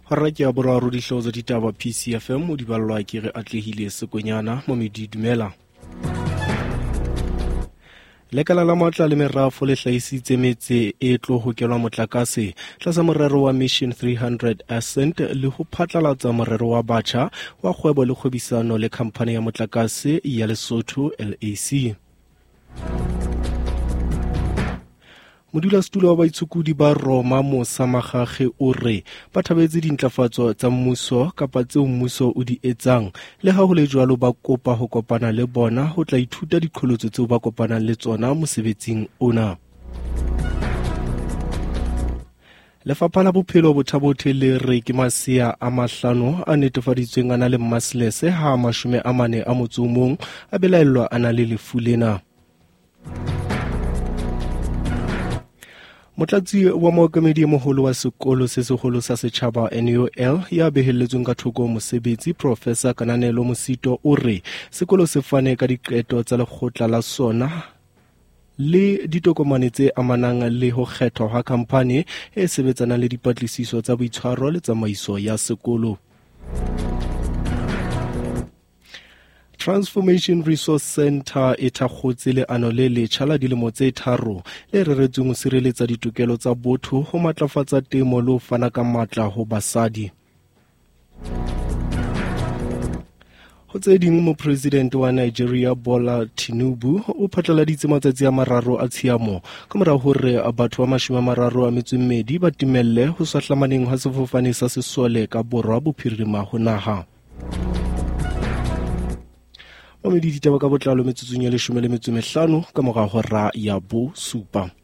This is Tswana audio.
Hora ke a boraro dihloho tsa ditaba PCFM o di ballwa ke re Atlehile Sekonyana mo dumela. Lekala la matla le merafo le hlahisitse metse e tlo hokelwa motlakase tlasa morero wa Mission 300 Ascent le ho phatlalatsa morero wa batjha wa kgwebo le kgwebisano le khamphane ya motlakase ya Lesotho LAC. Modulasetulo wa baitshokodi ba Roma Mosa Magage o re ba thabetse dintlafatso tsa mmuso kapa tseo mmuso o di etsang le ha ho le jwalo ba kopa ho kopana le bona ho tla ithuta diqholotso tseo ba kopanang le tsona mosebetsing ona. Lefapha la Bophelo bo Thabothe le re ke masea a 5 a netefaditsweng a na le mmaselese ha 41 a belaellwa a na le lefu lena. Motlatsi wa mookamedi moholo wa sekolo se segolo sa setjhaba NUL ya behelletsweng ka thoko mosebetsi Professor Kananelo Mosito o re sekolo se fane ka diqeto tsa lekgotla la sona le ditokomane tse amanang le ho kgethwa ha khamphane e sebetsanang le dipatlisiso tsa boitshwaro le tsamaiso ya sekolo. Transformation Resource Centre e thakgotse leano le letjha la dilemo tse 3 le reretsweng ho sireletsa ditokelo tsa botho ho matlafatsa temo le ho fana ka matla ho basadi. Ho tse ding mopresidente wa Nigeria Bola Tinubu o phatlaladitse matsatsi a 3 a tshiamo ka mora hore batho ba 32 ba timelle ho sahlamaneng ha sefofane sa sesole ka borwa bophirima ho naha. Ditaba ka botlalo metsotsong ya 15 ka mora hora ya bo 7.